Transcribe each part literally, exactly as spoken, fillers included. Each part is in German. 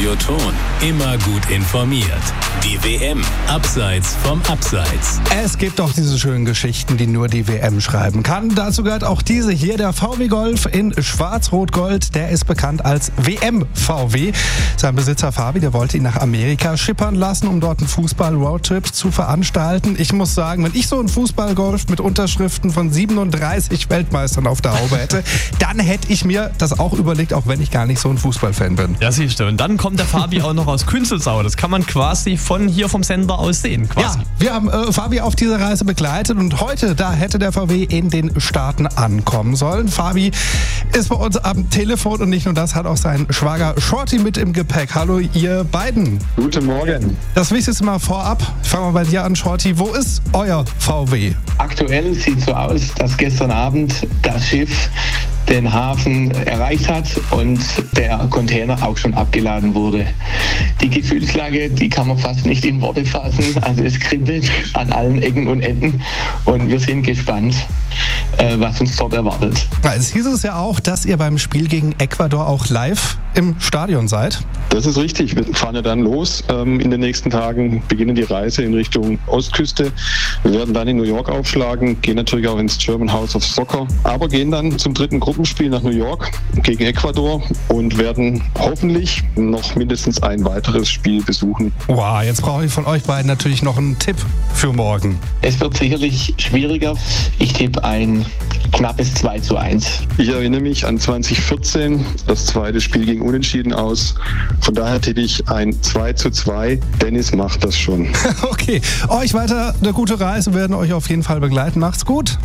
Radio Thon. Immer gut informiert. Die W M abseits vom Abseits. Es gibt doch diese schönen Geschichten, die nur die W M schreiben kann. Dazu gehört auch diese hier, der V W Golf in Schwarz-Rot-Gold. Der ist bekannt als W M-V W. Sein Besitzer Fabi, der wollte ihn nach Amerika schippern lassen, um dort einen Fußball-Roadtrip zu veranstalten. Ich muss sagen, wenn ich so einen Fußball-Golf mit Unterschriften von siebenunddreißig Weltmeistern auf der Haube hätte, dann hätte ich mir das auch überlegt, auch wenn ich gar nicht so ein Fußballfan bin. Ja, siehst du. Und dann kommt der Fabi auch noch aus Künzelsau. Das kann man quasi von hier vom Sender aus sehen. Quasi. Ja, wir haben äh, Fabi auf dieser Reise begleitet und heute, da hätte der V W in den Staaten ankommen sollen. Fabi ist bei uns am Telefon und nicht nur das, hat auch sein Schwager Shorty mit im Gepäck. Hallo, ihr beiden. Guten Morgen. Das Wichtigste mal vorab. Fangen wir bei dir an, Shorty. Wo ist euer V W? Aktuell sieht so aus, dass gestern Abend das Schiff den Hafen erreicht hat und der Container auch schon abgeladen wurde. Die Gefühlslage, die kann man fast nicht in Worte fassen. Also es kribbelt an allen Ecken und Enden und wir sind gespannt, äh, was uns dort erwartet. Ja, es hieß es ja auch, dass ihr beim Spiel gegen Ecuador auch live im Stadion seid. Das ist richtig. Wir fahren ja dann los. Ähm, in den nächsten Tagen beginnen die Reise in Richtung Ostküste. Wir werden dann in New York aufschlagen, gehen natürlich auch ins German House of Soccer, aber gehen dann zum dritten Gruppenspiel nach New York gegen Ecuador und werden hoffentlich noch mindestens ein weiteres Spiel besuchen. Wow, jetzt brauche ich von euch beiden natürlich noch einen Tipp für morgen. Es wird sicherlich schwieriger. Ich tippe ein knappes zwei zu eins. Ich erinnere mich an zwanzig vierzehn. Das zweite Spiel ging unentschieden aus. Von daher tippe ich ein zwei zu zwei. Dennis macht das schon. Okay, euch weiter eine gute Reise, werden euch auf jeden Fall begleiten. Macht's gut.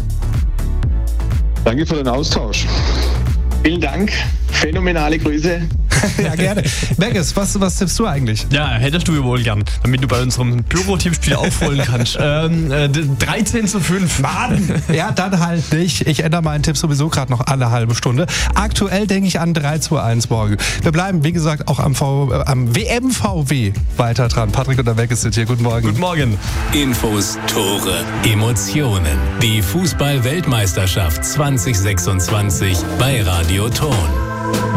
Danke für den Austausch. Vielen Dank. Phänomenale Grüße. Ja, gerne. Berges, was, was tippst du eigentlich? Ja, hättest du wohl gern, damit du bei unserem Büro-Tippspiel aufholen kannst. ähm, äh, dreizehn zu fünf. Mann! Ja, dann halt nicht. Ich ändere meinen Tipp sowieso gerade noch alle halbe Stunde. Aktuell denke ich an drei zu eins morgen. Wir bleiben, wie gesagt, auch am, v, äh, am W M-V W weiter dran. Patrick und der Berges sind hier. Guten Morgen. Guten Morgen. Infos, Tore, Emotionen. Die Fußball-Weltmeisterschaft zwanzig sechsundzwanzig bei Radio Thon.